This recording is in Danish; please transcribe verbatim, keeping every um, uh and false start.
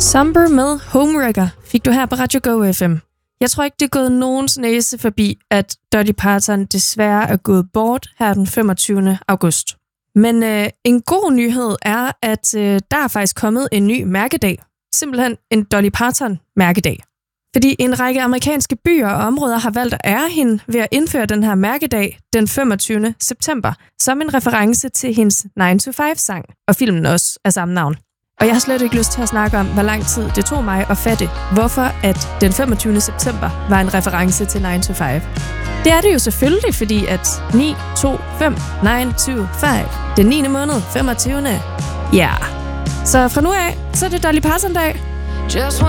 Somber med Homewrecker fik du her på Radio Go F M. Jeg tror ikke, det er gået nogens næse forbi, at Dolly Parton desværre er gået bort her den femogtyvende august. Men øh, en god nyhed er, at øh, der er faktisk kommet en ny mærkedag. Simpelthen en Dolly Parton-mærkedag. Fordi en række amerikanske byer og områder har valgt at ære hende ved at indføre den her mærkedag den femogtyvende september, som en reference til hendes nine to five-sang, og filmen også af samme navn. Og jeg har slet ikke lyst til at snakke om, hvor lang tid det tog mig at fatte, hvorfor at den femogtyvende september var en reference til nine to five. Det er det jo selvfølgelig, fordi at ni to fem, nine to five, den niende måned, femogtyvende Ja. Yeah. Så fra nu af, så er det Dolly Parton-dag.